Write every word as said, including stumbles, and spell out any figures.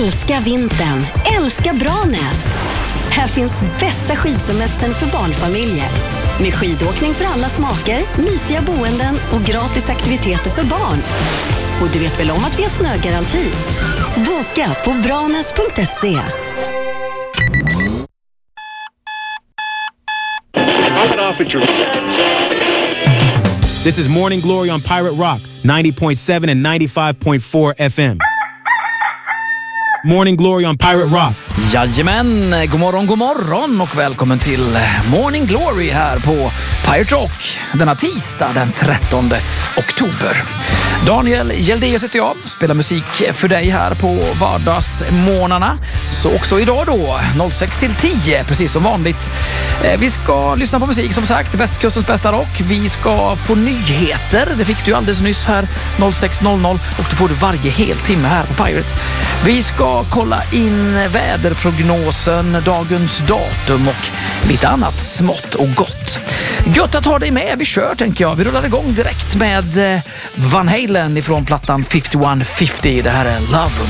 Älska vintern, älska Branäs. Här finns bästa skidsemestern för barnfamiljer. Med skidåkning för alla smaker, mysiga boenden och gratis aktiviteter för barn. Och du vet väl om att vi har snögaranti? Boka på branäs punkt se. This is Morning Glory on Pirate Rock, ninety point seven and ninety-five point four F M. Morning Glory on Pirate Rock. Jajamän, god morgon, god morgon och välkommen till Morning Glory här på Pirate Rock denna tisdag den trettonde oktober. Daniel Gjeldeus heter jag, spelar musik för dig här på vardagsmorgnarna. Så också idag då, sex till tio, precis som vanligt. Vi ska lyssna på musik som sagt, västkustens bästa rock. Vi ska få nyheter, det fick du alldeles nyss här, sex noll noll. Och det får du varje hel timme här på Pirate. Vi ska kolla in väderprognosen, dagens datum och lite annat smått och gott. Gött att ha dig med, vi kör tänker jag. Vi rullar igång direkt med Van Halen ifrån plattan femtioett femtio. Det här är Love